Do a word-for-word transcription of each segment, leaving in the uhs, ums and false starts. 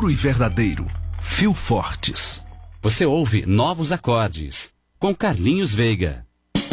puro e verdadeiro. Phil Fortes. Você ouve Novos Acordes, com Carlinhos Veiga.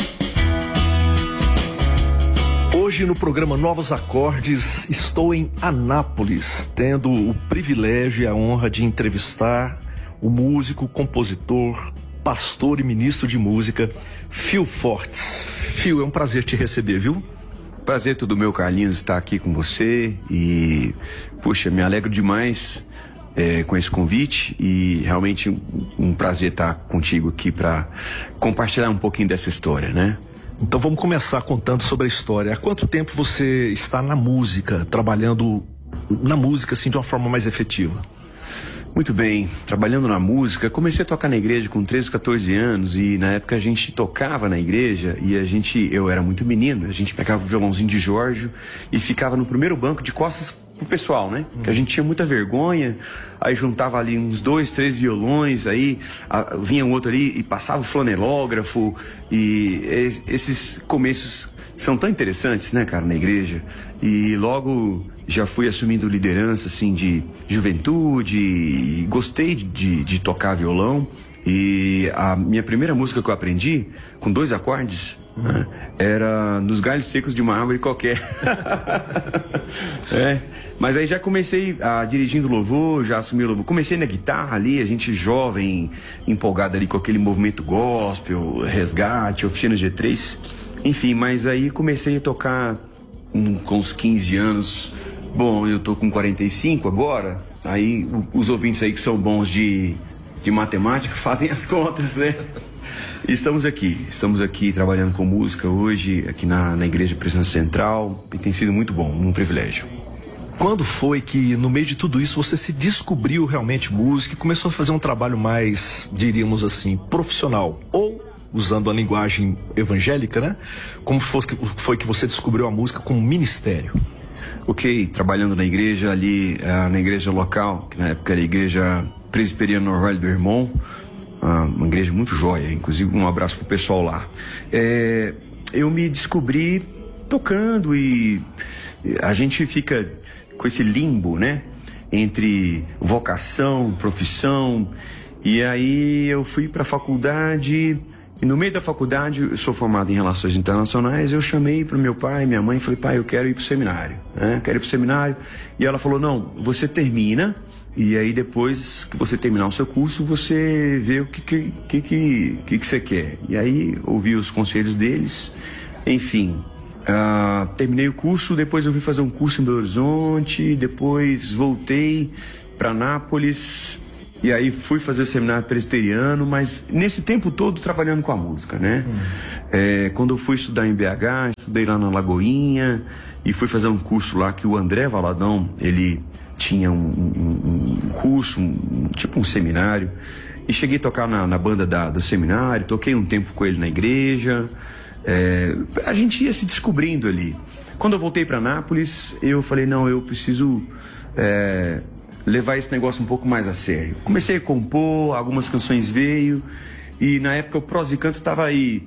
Hoje no programa Novos Acordes estou em Anápolis, tendo o privilégio e a honra de entrevistar o músico, compositor, pastor e ministro de música, Phil Fortes. Phil, é um prazer te receber, viu? Prazer todo meu, Carlinhos, estar aqui com você e, puxa, me alegro demais é, com esse convite e realmente um, um prazer estar contigo aqui para compartilhar um pouquinho dessa história, né? Então vamos começar contando sobre a história. Há quanto tempo você está na música, trabalhando na música assim de uma forma mais efetiva? Muito bem, trabalhando na música, comecei a tocar na igreja com treze, quatorze anos e na época a gente tocava na igreja e a gente, eu era muito menino, a gente pegava o violãozinho de Giorgio e ficava no primeiro banco de costas pro pessoal, né? Hum. Que a gente tinha muita vergonha, aí juntava ali uns dois, três violões, aí a, vinha um outro ali e passava o flanelógrafo e es, esses começos são tão interessantes, né, cara, na igreja. E logo já fui assumindo liderança, assim, de juventude e gostei de, de tocar violão. E a minha primeira música que eu aprendi, com dois acordes, uhum. né, era Nos Galhos Secos de uma Árvore Qualquer. é, mas aí já comecei a dirigindo louvor, já assumi o louvor. Comecei na guitarra ali, a gente jovem, empolgado ali com aquele movimento gospel, resgate, oficina G três. Enfim, mas aí comecei a tocar um, com uns quinze anos. Bom, eu tô com quarenta e cinco agora. Aí os ouvintes aí que são bons de, de matemática fazem as contas, né? E estamos aqui, estamos aqui trabalhando com música hoje, aqui na, na Igreja Presença Central. E tem sido muito bom, um privilégio. Quando foi que, no meio de tudo isso, você se descobriu realmente músico e começou a fazer um trabalho mais, diríamos assim, profissional? Ou, usando a linguagem evangélica, né? Como foi, foi que você descobriu a música como ministério? Ok, trabalhando na igreja ali, uh, na igreja local, que na época era a Igreja Presbiteriana Orvalho do Irmão, uh, uma igreja muito joia, inclusive um abraço pro pessoal lá. É, eu me descobri tocando e a gente fica com esse limbo, né? Entre vocação, profissão, e aí eu fui pra faculdade. E no meio da faculdade, eu sou formado em Relações Internacionais, eu chamei para o meu pai e minha mãe e falei, pai, eu quero ir para o seminário, né? Quero ir para o seminário. E ela falou, não, você termina, e aí depois que você terminar o seu curso, você vê o que que, que, que, que, que você quer. E aí, ouvi os conselhos deles, enfim, uh, terminei o curso, depois eu fui fazer um curso em Belo Horizonte, depois voltei para Anápolis. E aí fui fazer o seminário presbiteriano, mas nesse tempo todo trabalhando com a música, né? Hum. É, quando eu fui estudar em B H, estudei lá na Lagoinha e fui fazer um curso lá que o André Valadão, ele tinha um, um, um curso, um, tipo um seminário. E cheguei a tocar na, na banda da, do seminário, toquei um tempo com ele na igreja. É, a gente ia se descobrindo ali. Quando eu voltei para Anápolis, eu falei, não, eu preciso... É, levar esse negócio um pouco mais a sério. Comecei a compor, algumas canções veio, e na época o Prosa e Canto estava aí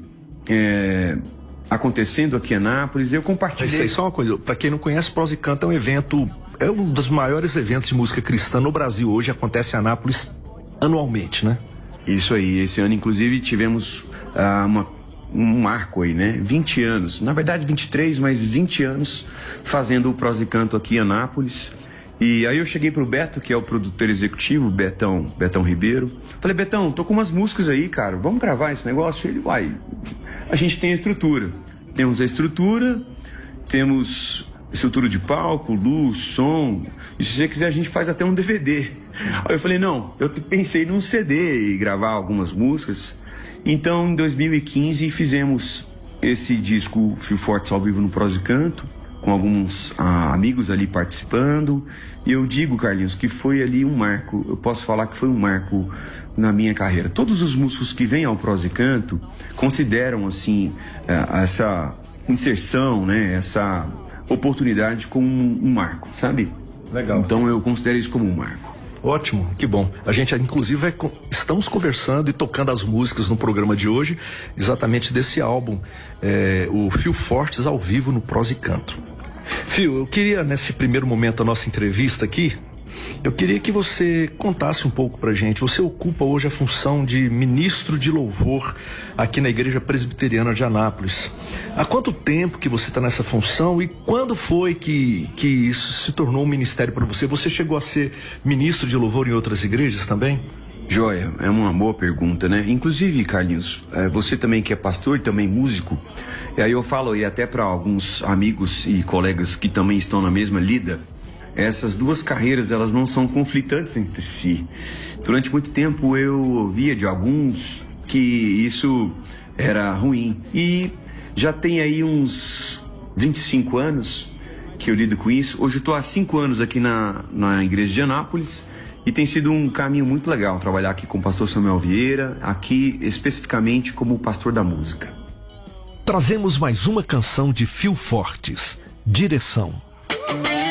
é, acontecendo aqui em Anápolis, eu compartilhei... Isso aí, só uma coisa, para quem não conhece, Prosa e Canto é um evento, é um dos maiores eventos de música cristã no Brasil hoje, acontece em Anápolis anualmente, né? Isso aí, esse ano inclusive tivemos ah, uma, um marco aí, né? vinte anos, na verdade vinte e três, mas vinte anos fazendo o Prosa e Canto aqui em Anápolis. E aí eu cheguei pro Beto, que é o produtor executivo, Betão, Betão Ribeiro. Falei, Betão, tô com umas músicas aí, cara, vamos gravar esse negócio? Ele, uai, a gente tem a estrutura. Temos a estrutura, temos estrutura de palco, luz, som. E se você quiser, a gente faz até um D V D. Aí eu falei, não, eu pensei num C D e gravar algumas músicas. Então, em dois mil e quinze, fizemos esse disco Phil Fortes ao vivo no Prosa e Canto, com alguns ah, amigos ali participando. E eu digo, Carlinhos, que foi ali um marco, eu posso falar que foi um marco na minha carreira. Todos os músicos que vêm ao Prosa e Canto consideram, assim, essa inserção, né, essa oportunidade como um, um marco, sabe? Legal. Então eu considero isso como um marco. Ótimo, que bom. A gente, inclusive, vai, estamos conversando e tocando as músicas no programa de hoje, exatamente desse álbum, é, o Phil Fortes ao vivo no Prosa e Canto. Phil, eu queria, nesse primeiro momento da nossa entrevista aqui, Eu queria que você contasse um pouco pra gente. Você ocupa hoje a função de ministro de louvor aqui na Igreja Presbiteriana de Anápolis. Há quanto tempo que você está nessa função e quando foi que, que isso se tornou um ministério para você? Você chegou a ser ministro de louvor em outras igrejas também? Joia, é uma boa pergunta, né? Inclusive, Carlinhos, você também que é pastor e também músico, e aí eu falo aí até para alguns amigos e colegas que também estão na mesma lida, essas duas carreiras, elas não são conflitantes entre si. Durante muito tempo eu ouvia de alguns que isso era ruim. E já tem aí uns vinte e cinco anos que eu lido com isso. Hoje eu estou há cinco anos aqui na, na Igreja de Anápolis e tem sido um caminho muito legal trabalhar aqui com o pastor Samuel Vieira, aqui especificamente como pastor da música. Trazemos mais uma canção de Phil Fortes, Direção.